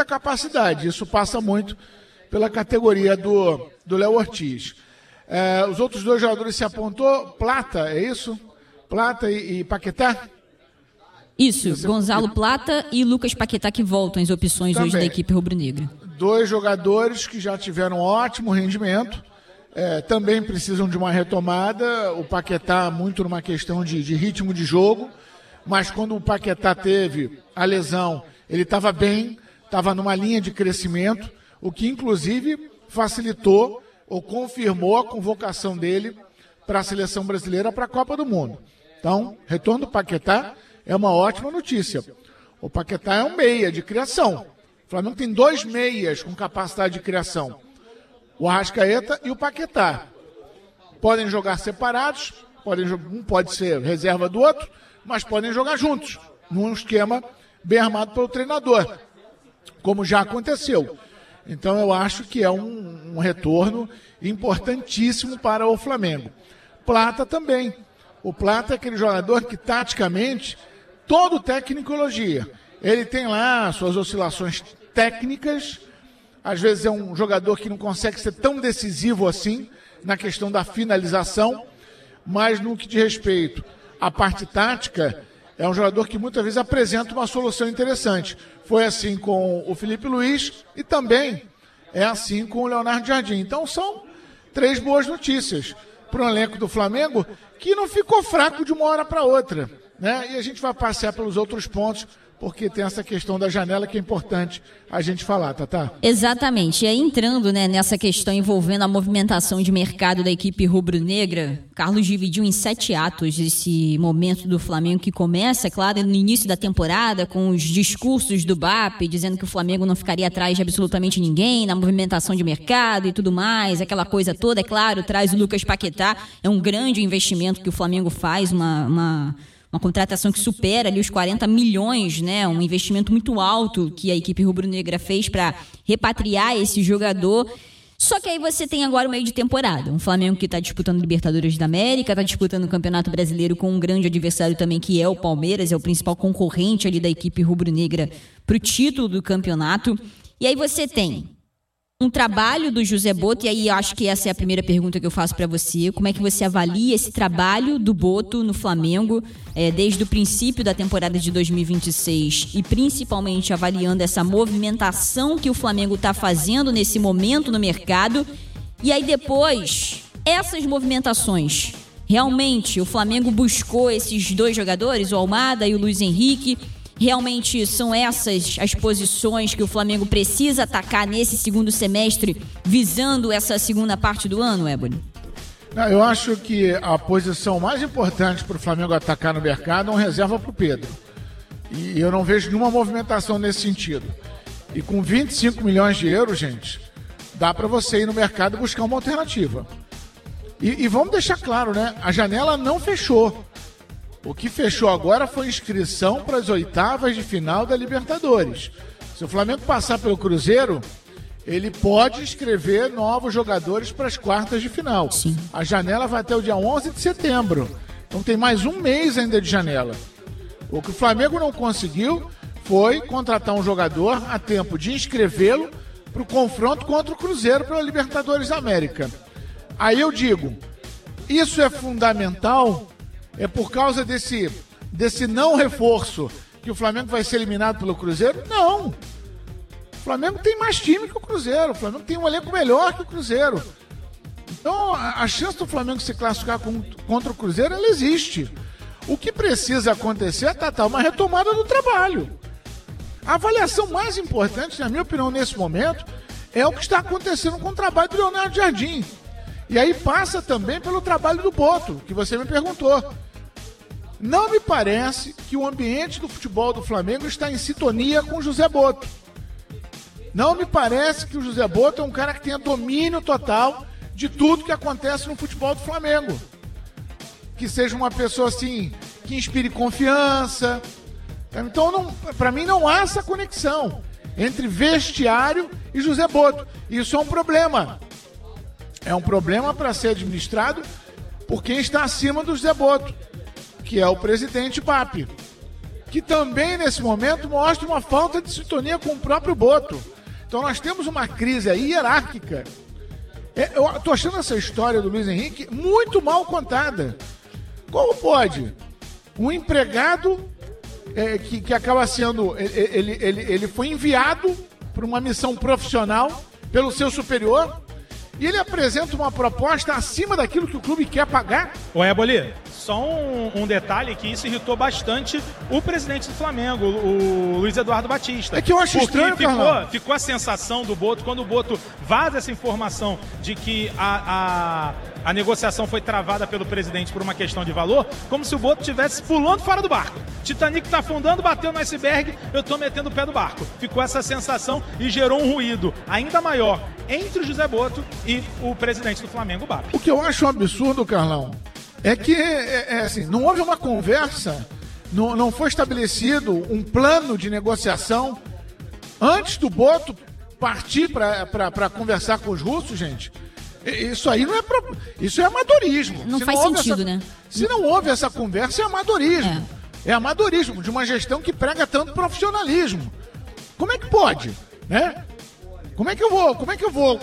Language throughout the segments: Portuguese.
capacidade. Isso passa muito pela categoria do Léo Ortiz. Os outros dois jogadores se apontou, Plata, é isso? Plata e Paquetá? Isso, Gonzalo Plata e Lucas Paquetá que voltam as opções também. Hoje da equipe rubro-negra. Dois jogadores que já tiveram ótimo rendimento, também precisam de uma retomada. O Paquetá muito numa questão de ritmo de jogo, mas quando o Paquetá teve a lesão, ele estava bem, estava numa linha de crescimento, o que inclusive facilitou ou confirmou a convocação dele para a seleção brasileira para a Copa do Mundo. Então, retorno do Paquetá é uma ótima notícia. O Paquetá é um meia de criação. O Flamengo tem dois meias com capacidade de criação. O Arrascaeta e o Paquetá. Podem jogar separados, um pode ser reserva do outro, mas podem jogar juntos, num esquema bem armado pelo treinador, como já aconteceu. Então eu acho que é um retorno importantíssimo para o Flamengo. Plata também. O Plata é aquele jogador que, taticamente, todo técnico elogia. Ele tem lá suas oscilações técnicas, às vezes é um jogador que não consegue ser tão decisivo assim na questão da finalização, mas no que diz respeito à parte tática, é um jogador que muitas vezes apresenta uma solução interessante. Foi assim com o Felipe Luiz e também é assim com o Leonardo Jardim. Então são três boas notícias para o elenco do Flamengo, que não ficou fraco de uma hora para outra, né? E a gente vai passear pelos outros pontos, porque tem essa questão da janela que é importante a gente falar, Tatá. Exatamente. E aí, entrando, né, nessa questão envolvendo a movimentação de mercado da equipe rubro-negra, Carlos dividiu em 7 atos esse momento do Flamengo que começa, é claro, no início da temporada, com os discursos do BAP, dizendo que o Flamengo não ficaria atrás de absolutamente ninguém, na movimentação de mercado e tudo mais, aquela coisa toda, é claro, traz o Lucas Paquetá, é um grande investimento que o Flamengo faz, uma contratação que supera ali os 40 milhões, né? Um investimento muito alto que a equipe rubro-negra fez para repatriar esse jogador. Só que aí você tem agora o meio de temporada. Um Flamengo que está disputando Libertadores da América, está disputando o Campeonato Brasileiro com um grande adversário também, que é o Palmeiras, é o principal concorrente ali da equipe rubro-negra para o título do campeonato. E aí você tem um trabalho do José Botto, e aí acho que essa é a primeira pergunta que eu faço para você. Como é que você avalia esse trabalho do Botto no Flamengo, desde o princípio da temporada de 2026 e principalmente avaliando essa movimentação que o Flamengo está fazendo nesse momento no mercado? E aí depois, essas movimentações, realmente o Flamengo buscou esses dois jogadores, o Almada e o Luiz Henrique? Realmente são essas as posições que o Flamengo precisa atacar nesse segundo semestre, visando essa segunda parte do ano, Éboli? Eu acho que a posição mais importante para o Flamengo atacar no mercado é uma reserva para o Pedro. E eu não vejo nenhuma movimentação nesse sentido. E com 25 milhões de euros, gente, dá para você ir no mercado e buscar uma alternativa. E vamos deixar claro, né? A janela não fechou. O que fechou agora foi inscrição para as oitavas de final da Libertadores. Se o Flamengo passar pelo Cruzeiro, ele pode inscrever novos jogadores para as quartas de final. Sim. A janela vai até o dia 11 de setembro. Então tem mais um mês ainda de janela. O que o Flamengo não conseguiu foi contratar um jogador a tempo de inscrevê-lo para o confronto contra o Cruzeiro pela Libertadores da América. Aí eu digo, isso é fundamental. É por causa desse não reforço que o Flamengo vai ser eliminado pelo Cruzeiro? Não. O Flamengo tem mais time que o Cruzeiro. O Flamengo tem um elenco melhor que o Cruzeiro. Então, a chance do Flamengo se classificar contra o Cruzeiro, ela existe. O que precisa acontecer, Tatá, uma retomada do trabalho. A avaliação mais importante, na minha opinião, nesse momento, é o que está acontecendo com o trabalho do Leonardo Jardim. E aí passa também pelo trabalho do Botto, que você me perguntou. Não me parece que o ambiente do futebol do Flamengo está em sintonia com o José Botto. Não me parece que o José Botto é um cara que tenha domínio total de tudo que acontece no futebol do Flamengo. Que seja uma pessoa assim, que inspire confiança. Então, para mim, não há essa conexão entre vestiário e José Botto. Isso é um problema. É um problema para ser administrado por quem está acima do José Botto, que é o presidente BAP. que também nesse momento mostra uma falta de sintonia com o próprio Boto. Então nós temos uma crise aí hierárquica. Eu tô achando essa história do Luiz Henrique muito mal contada. Como pode um empregado que acaba sendo... Ele foi enviado para uma missão profissional pelo seu superior e ele apresenta uma proposta acima daquilo que o clube quer pagar? Ô, Éboli, só um detalhe que isso irritou bastante o presidente do Flamengo, o Luiz Eduardo Batista. É que eu acho estranho, ficou a sensação do Boto, quando o Boto vaza essa informação de que a negociação foi travada pelo presidente por uma questão de valor, como se o Boto estivesse pulando fora do barco. Titanic tá afundando, bateu no iceberg, eu tô metendo o pé do barco. Ficou essa sensação e gerou um ruído ainda maior entre o José Boto e o presidente do Flamengo, o BAP. O que eu acho um absurdo, Carlão, é que assim, não houve uma conversa, não foi estabelecido um plano de negociação antes do Boto partir para conversar com os russos, gente. Isso aí não é isso é amadorismo. Não faz sentido, né? Se não houve essa conversa, é amadorismo. É amadorismo de uma gestão que prega tanto profissionalismo. Como é que pode, né? Como é que eu vou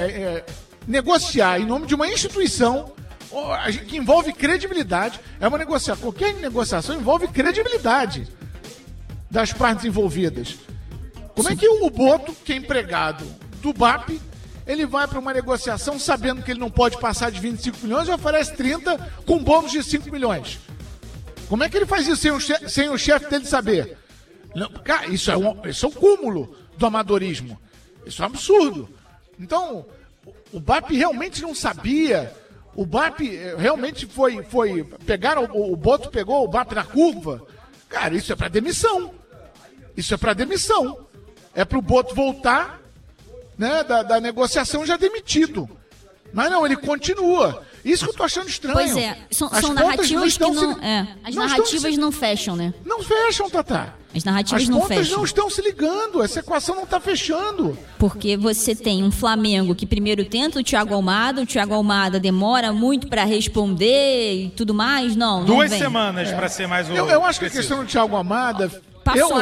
negociar em nome de uma instituição que envolve credibilidade? Qualquer negociação envolve credibilidade das partes envolvidas. Como é que o Boto, que é empregado do BAP, ele vai para uma negociação sabendo que ele não pode passar de 25 milhões e oferece 30 com bônus de 5 milhões? Como é que ele faz isso sem o chefe dele saber? Não, cara, isso é um cúmulo do amadorismo. Isso é um absurdo. Então, o BAP realmente não sabia. O BAP realmente foi pegaram o Boto pegou o BAP na curva. Cara, isso é para demissão. Isso é para demissão. É para o Boto voltar, né, da negociação já demitido. Mas não, ele continua. Isso que eu tô achando estranho. Pois é, são narrativas que não... As narrativas não fecham, né? Não fecham, Tatá. As narrativas não fecham. As pontas não estão se ligando, essa equação não está fechando. Porque você tem um Flamengo que primeiro tenta o Thiago Almada demora muito para responder e tudo mais, não 2 semanas para ser mais eu acho que a questão do Thiago Almada... Passou.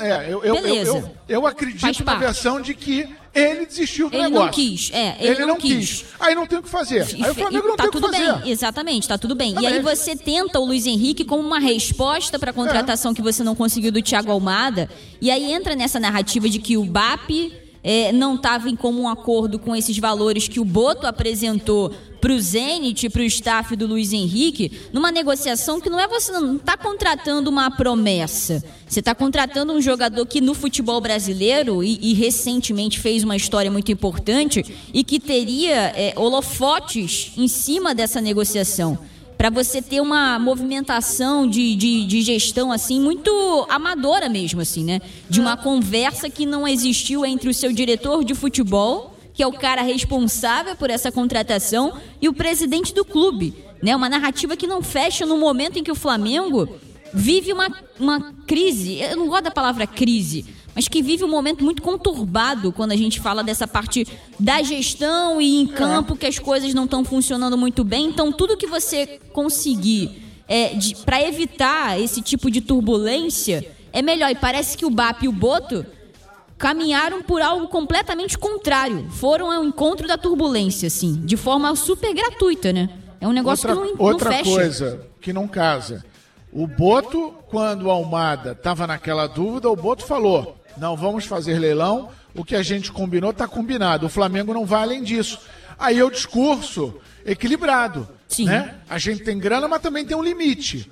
Eu acredito na versão de que ele desistiu do negócio. Não quis, ele não quis. Aí não tem o que fazer. Aí o Flamengo não tem o que fazer. Bem. Exatamente, tá tudo bem. E aí você tenta o Luiz Henrique como uma resposta para a contratação que você não conseguiu do Thiago Almada. E aí entra nessa narrativa de que o BAP não estava em comum acordo com esses valores que o Boto apresentou para o Zenit, para o staff do Luiz Henrique, numa negociação que você não está contratando uma promessa. Você está contratando um jogador que no futebol brasileiro, e recentemente fez uma história muito importante, e que teria holofotes em cima dessa negociação. Para você ter uma movimentação de gestão assim muito amadora mesmo, assim, né? De uma conversa que não existiu entre o seu diretor de futebol, que é o cara responsável por essa contratação, e o presidente do clube, né? Uma narrativa que não fecha no momento em que o Flamengo vive uma crise. Eu não gosto da palavra crise, mas que vive um momento muito conturbado quando a gente fala dessa parte da gestão e em campo que as coisas não estão funcionando muito bem. Então, tudo que você conseguir para evitar esse tipo de turbulência é melhor. E parece que o BAP e o Boto caminharam por algo completamente contrário. Foram ao encontro da turbulência, assim, de forma super gratuita, né? É um negócio que não fecha. Outra coisa que não casa. O Boto, quando o Almada estava naquela dúvida, o Boto falou: não vamos fazer leilão, o que a gente combinou está combinado, o Flamengo não vai além disso. Aí é o discurso equilibrado, né? A gente tem grana, mas também tem um limite.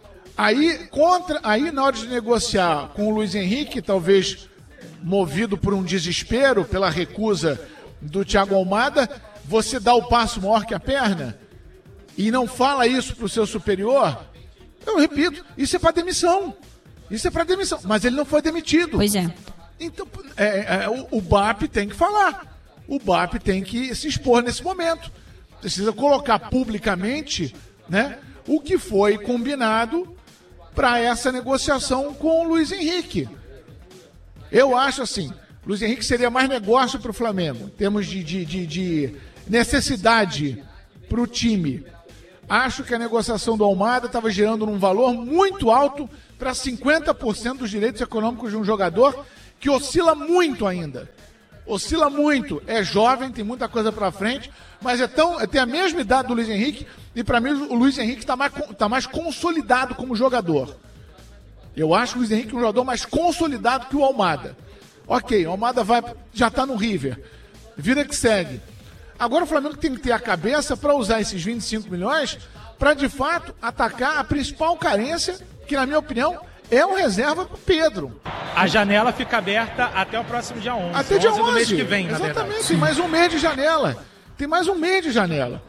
Aí na hora de negociar com o Luiz Henrique, talvez movido por um desespero, pela recusa do Thiago Almada, você dá o passo maior que a perna e não fala isso para o seu superior. Eu repito, isso é para demissão. Isso é para demissão. Mas ele não foi demitido. Pois é. Então, o BAP tem que falar. O BAP tem que se expor nesse momento. Precisa colocar publicamente, né, o que foi combinado para essa negociação com o Luiz Henrique. Eu acho assim, Luiz Henrique seria mais negócio para o Flamengo, em termos de necessidade para o time. Acho que a negociação do Almada estava gerando um valor muito alto para 50% dos direitos econômicos de um jogador que oscila muito ainda. Oscila muito, é jovem, tem muita coisa para frente, mas tem a mesma idade do Luiz Henrique, e para mim o Luiz Henrique tá mais consolidado como jogador. Eu acho o Luiz Henrique um jogador mais consolidado que o Almada. Ok, o Almada já está no River, vida que segue. Agora o Flamengo tem que ter a cabeça para usar esses 25 milhões para de fato atacar a principal carência, que na minha opinião é o reserva para o Pedro. A janela fica aberta até o próximo dia 11. Até dia 11 do mês que vem, exatamente, na verdade. tem mais um mês de janela. Tem mais um mês de janela.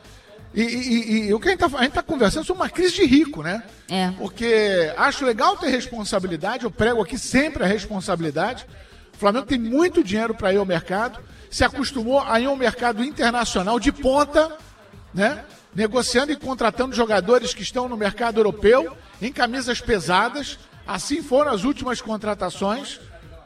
E o que a gente está conversando sobre uma crise de rico, né? Porque acho legal ter responsabilidade, eu prego aqui sempre a responsabilidade. O Flamengo tem muito dinheiro para ir ao mercado, se acostumou a ir ao mercado internacional de ponta, né? Negociando e contratando jogadores que estão no mercado europeu, em camisas pesadas. Assim foram as últimas contratações.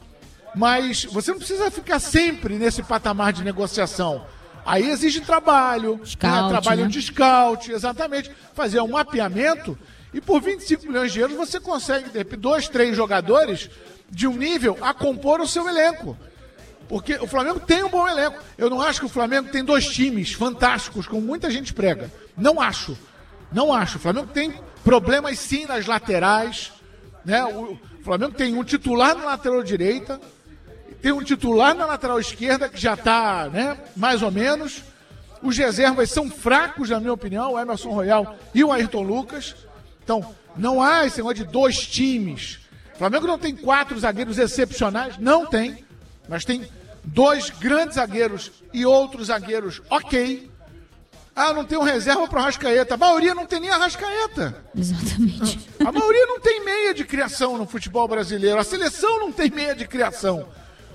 Mas você não precisa ficar sempre nesse patamar de negociação. Aí exige trabalho, trabalho de scout, exatamente. Fazer um mapeamento e por 25 milhões de euros você consegue, de repente, 2, 3 jogadores de um nível a compor o seu elenco. Porque o Flamengo tem um bom elenco. Eu não acho que o Flamengo tem 2 times fantásticos, como muita gente prega. Não acho. O Flamengo tem problemas sim nas laterais, né? O Flamengo tem um titular na lateral direita, tem um titular na lateral esquerda que já está, né, mais ou menos. Os reservas são fracos, na minha opinião, o Emerson Royal e o Ayrton Lucas. Então, não há esse negócio de 2 times. O Flamengo não tem 4 zagueiros excepcionais, não tem. Mas tem 2 grandes zagueiros e outros zagueiros ok. Não tem um reserva para o Arrascaeta. A maioria não tem nem Arrascaeta. Exatamente. A maioria não tem meia de criação no futebol brasileiro. A seleção não tem meia de criação.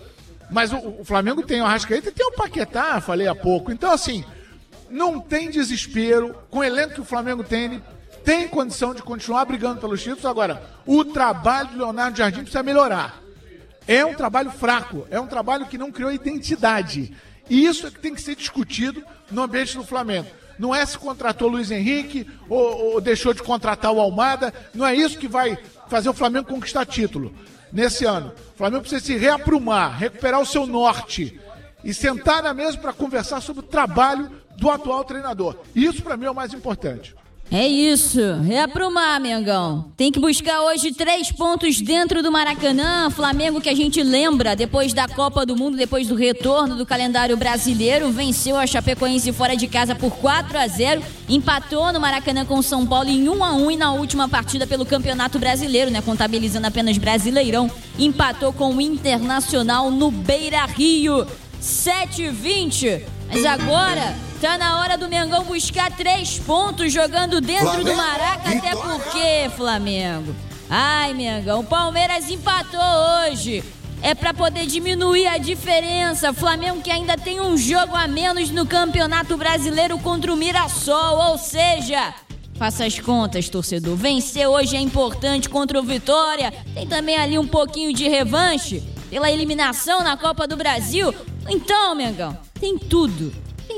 Mas o Flamengo tem o Arrascaeta e tem o Paquetá, falei há pouco. Então, assim, não tem desespero. Com o elenco que o Flamengo tem condição de continuar brigando pelos títulos. Agora, o trabalho do Leonardo Jardim precisa melhorar. É um trabalho fraco, é um trabalho que não criou identidade. E isso é que tem que ser discutido no ambiente do Flamengo. Não é se contratou o Luiz Henrique ou deixou de contratar o Almada. Não é isso que vai fazer o Flamengo conquistar título nesse ano. O Flamengo precisa se reaprumar, recuperar o seu norte e sentar na mesa para conversar sobre o trabalho do atual treinador. Isso para mim é o mais importante. É isso, reaprumar, Mengão. Tem que buscar hoje 3 pontos dentro do Maracanã. Flamengo, que a gente lembra, depois da Copa do Mundo, depois do retorno do calendário brasileiro, venceu a Chapecoense fora de casa por 4-0, empatou no Maracanã com o São Paulo em 1-1 e na última partida pelo Campeonato Brasileiro, né, contabilizando apenas Brasileirão, empatou com o Internacional no Beira-Rio. 7h20. Mas agora tá na hora do Mengão buscar 3 pontos jogando dentro Flamengo, do Maraca. Até porque, Flamengo. Ai, Mengão, o Palmeiras empatou hoje. É pra poder diminuir a diferença. Flamengo que ainda tem um jogo a menos no Campeonato Brasileiro contra o Mirassol. Ou seja, faça as contas, torcedor. Vencer hoje é importante contra o Vitória. Tem também ali um pouquinho de revanche pela eliminação na Copa do Brasil. Então, Mengão, tem tudo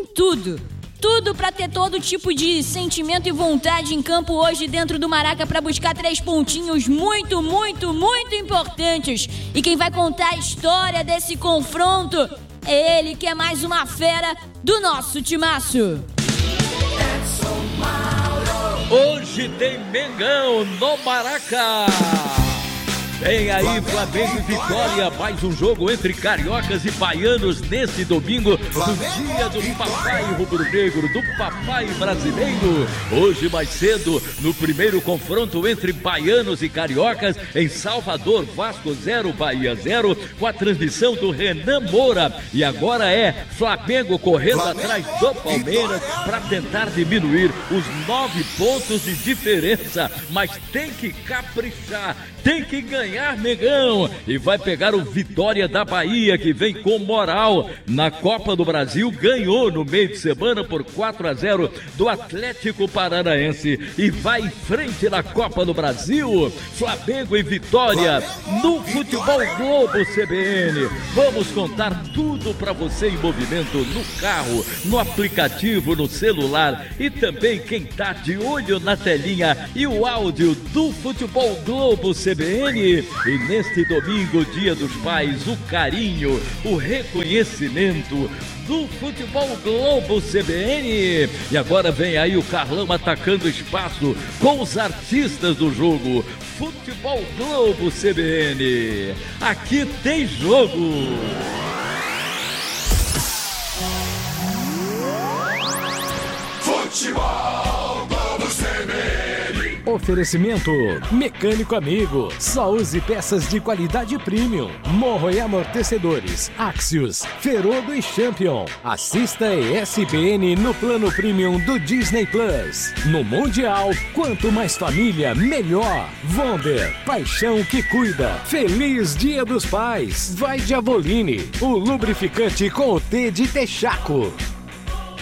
pra ter todo tipo de sentimento e vontade em campo hoje dentro do Maraca pra buscar 3 pontinhos muito importantes. E quem vai contar a história desse confronto é ele, que é mais uma fera do nosso timaço. Hoje tem Mengão no Maraca. Vem aí, Flamengo e Vitória, mais um jogo entre cariocas e baianos nesse domingo, no dia do papai rubro-negro, do papai brasileiro. Hoje mais cedo, no primeiro confronto entre baianos e cariocas, em Salvador, Vasco 0, Bahia 0, com a transmissão do Renan Moura. E agora é Flamengo correndo atrás do Palmeiras para tentar diminuir os 9 pontos de diferença, mas tem que caprichar, tem que ganhar ganhar, Mengão, e vai pegar o Vitória da Bahia, que vem com moral na Copa do Brasil, ganhou no meio de semana por 4-0 do Atlético Paranaense e vai em frente na Copa do Brasil. Flamengo e Vitória no Futebol Globo CBN. Vamos contar tudo para você em movimento no carro, no aplicativo, no celular e também quem tá de olho na telinha e o áudio do Futebol Globo CBN. E neste domingo, Dia dos Pais, o carinho, o reconhecimento do Futebol Globo CBN. E agora vem aí o Carlão atacando espaço com os artistas do jogo. Futebol Globo CBN. Aqui tem jogo. Futebol Globo CBN. Oferecimento Mecânico Amigo. Só use peças de qualidade premium. Morro e amortecedores. Axios, Ferodo e Champion. Assista ESPN no plano premium do Disney Plus. No Mundial, quanto mais família, melhor. Vonder, paixão que cuida. Feliz Dia dos Pais. Vai de Avoline, o lubrificante com o T de Texaco.